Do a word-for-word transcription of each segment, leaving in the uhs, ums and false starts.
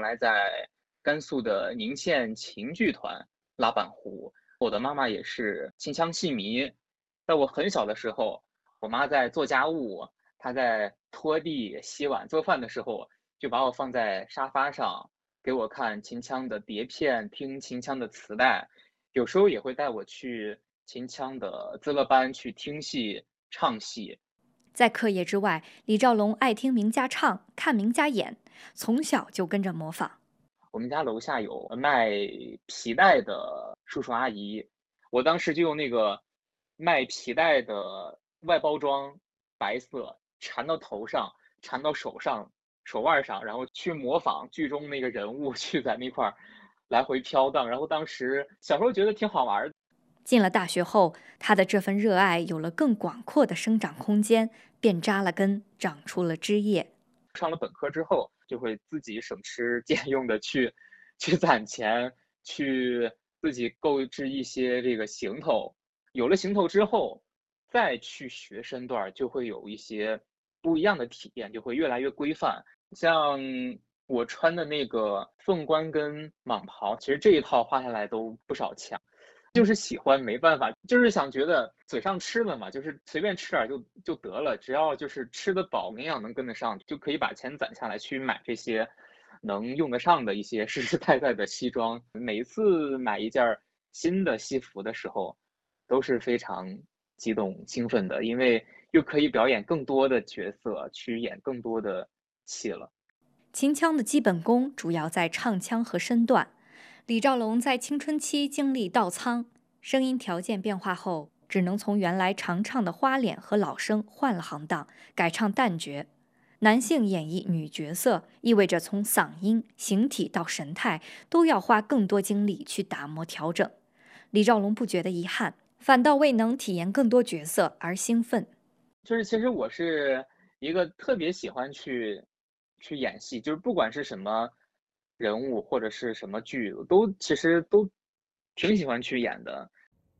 来在甘肃的宁县秦剧团拉板胡。我的妈妈也是秦腔戏迷，在我很小的时候，我妈在做家务，她在拖地、洗碗、做饭的时候，就把我放在沙发上，给我看秦腔的碟片，听秦腔的磁带，有时候也会带我去秦腔的资乐班去听戏、唱戏。 在课业之外，李兆龙爱听名家唱，看名家演，从小就跟着模仿。 我们家楼下有卖皮带的叔叔阿姨，我当时就用那个卖皮带的外包装，白色缠到头上，缠到手上、手腕上，然后去模仿剧中那个人物，去在那块儿来回飘荡。然后当时小时候觉得挺好玩。 进了大学后，他的这份热爱有了更广阔的生长空间，便扎了根，长出了枝叶。 上了本科之后，就会自己省吃俭用的去去攒钱，去自己购置一些这个行头。有了行头之后，再去学身段，就会有一些不一样的体验，就会越来越规范。像我穿的那个凤冠跟蟒袍，其实这一套花下来都不少钱。就是喜欢，没办法，就是想觉得嘴上吃了嘛，就是随便吃点就就得了，只要就是吃得饱，营养能跟得上，就可以把钱攒下来去买这些能用得上的一些实实在在的西装。每一次买一件新的西服的时候，都是非常激动兴奋的，因为又可以表演更多的角色，去演更多的戏了。 秦腔的基本功主要在唱腔和身段。李兆龙在青春期经历倒仓，声音条件变化后，只能从原来常唱的花脸和老生换了行当，改唱旦角。男性演绎女角色，意味着从嗓音、形体到神态都要花更多精力去打磨调整。李兆龙不觉得遗憾，反倒为能体验更多角色而兴奋。 就是其实我是一个特别喜欢去去演戏，就是不管是什么人物或者是什么剧，我都其实都挺喜欢去演的。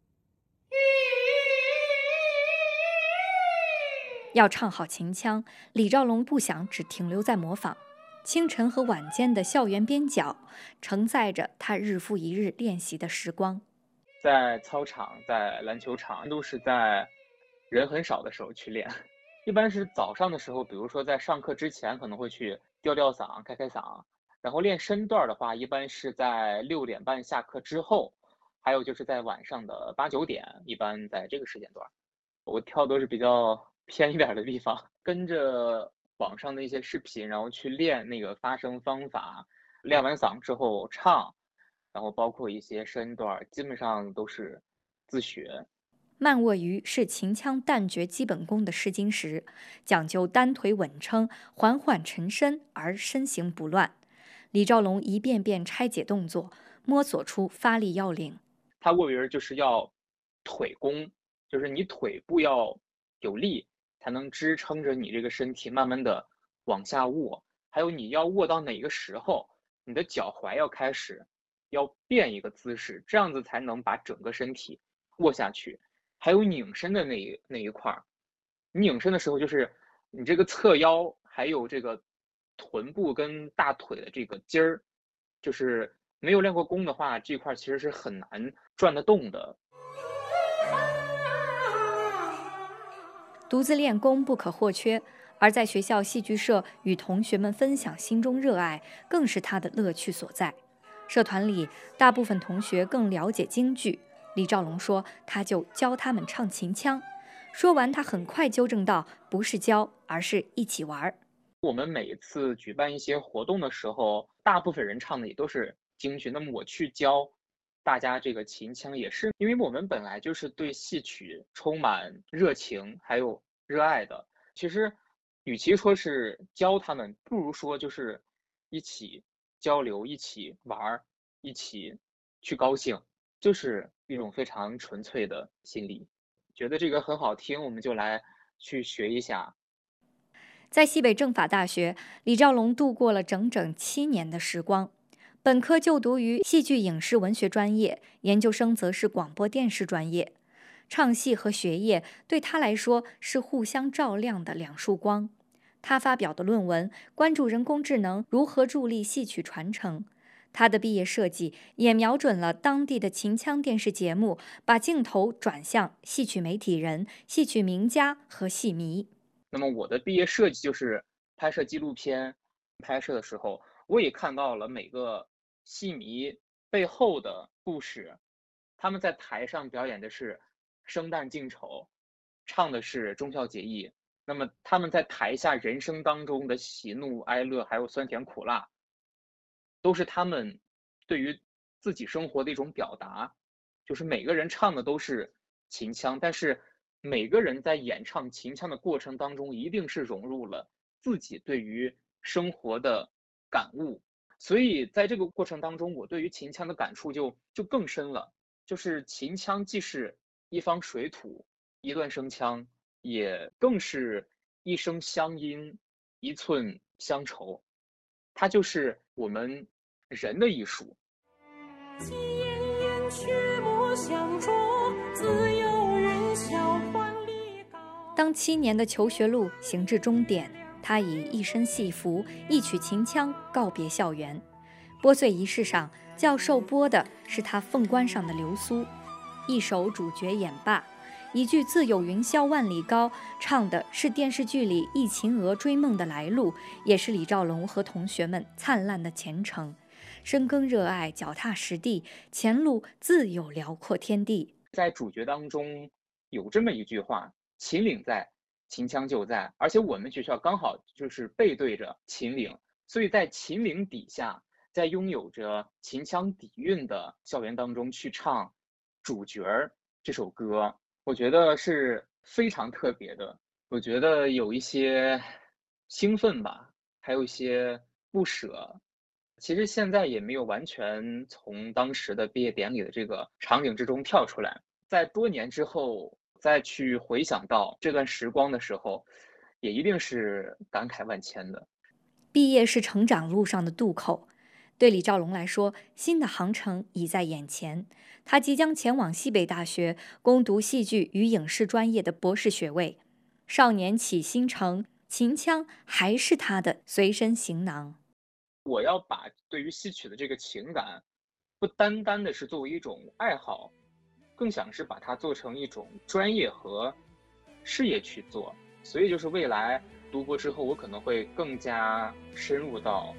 要唱好秦腔，李兆龙不想只停留在模仿。清晨和晚间的校园边角，承载着他日复一日练习的时光。 在操场、在篮球场，都是在人很少的时候去练。一般是早上的时候，比如说在上课之前可能会去吊吊嗓、开开嗓，然后练身段的话，一般是在六点半下课之后，还有就是在晚上的八九点，一般在这个时间段。我跳都是比较偏一点的地方，跟着网上的一些视频，然后去练那个发声方法，练完嗓之后唱，然后包括一些身段，基本上都是自学。 慢卧鱼是秦腔旦角基本功的试金石，讲究单腿稳撑，缓缓沉身而身形不乱。李兆龙一遍遍拆解动作，摸索出发力要领。 它卧鱼就是要腿功，就是你腿部要有力，才能支撑着你这个身体慢慢的往下卧。还有你要卧到哪个时候，你的脚踝要开始要变一个姿势，这样子才能把整个身体卧下去。还有拧身的那一那一块儿，拧身的时候就是你这个侧腰，还有这个臀部跟大腿的这个筋儿，就是没有练过功的话，这块其实是很难转得动的。 独自练功不可或缺，而在学校戏剧社与同学们分享心中热爱，更是他的乐趣所在。社团里，大部分同学更了解京剧。李兆龙说，他就教他们唱秦腔。说完，他很快纠正道：“不是教，而是一起玩。” 我们每一次举办一些活动的时候，大部分人唱的也都是京剧。那么我去教大家这个秦腔，也是因为我们本来就是对戏曲充满热情还有热爱的。其实，与其说是教他们，不如说就是一起交流、一起玩、一起去高兴，就是一种非常纯粹的心理。觉得这个很好听，我们就来去学一下。 在西北政法大学，李兆龙度过了整整七年的时光。本科就读于戏剧影视文学专业，研究生则是广播电视专业。唱戏和学业对他来说是互相照亮的两束光。 他发表的论文关注人工智能如何助力戏曲传承。他的毕业设计也瞄准了当地的秦腔电视节目，把镜头转向戏曲媒体人、戏曲名家和戏迷。 那么我的毕业设计就是拍摄纪录片，拍摄的时候我也看到了每个戏迷背后的故事。他们在台上表演的是生旦净丑，唱的是忠孝节义。那么他们在台下人生当中的喜怒哀乐，还有酸甜苦辣，都是他们对于自己生活的一种表达。就是每个人唱的都是秦腔，但是每个人在演唱秦腔的过程当中，一定是融入了自己对于生活的感悟。所以在这个过程当中，我对于秦腔的感触就就更深了。就是秦腔既是一方水土，一段声腔，也更是一声乡音，一寸乡愁。它就是我们人的艺术。 当七年的求学路行至终点，他以一身戏服，一曲秦腔告别校园。拨穗仪式上，教授拨的是他凤冠上的流苏，一首主角演罢，一句自有云霄万里高，唱的是电视剧里忆秦娥追梦的来路，也是李兆龙和同学们灿烂的前程。深耕热爱，脚踏实地，前路自有辽阔天地。 在主角当中有这么一句话：秦岭在，秦腔就在。而且我们学校刚好就是背对着秦岭，所以在秦岭底下，在拥有着秦腔底蕴的校园当中去唱《主角》这首歌，我觉得是非常特别的。我觉得有一些兴奋吧，还有一些不舍。其实现在也没有完全从当时的毕业典礼的这个场景之中跳出来，在多年之后再去回想到这段时光的时候，也一定是感慨万千的。 毕业是成长路上的渡口，对李兆龙来说，新的航程已在眼前。他即将前往西北大学攻读戏剧与影视专业的博士学位。少年起新程，秦腔还是他的随身行囊。 我要把对于戏曲的这个情感，不单单的是作为一种爱好，更想是把它做成一种专业和事业去做。所以就是未来读博之后，我可能会更加深入到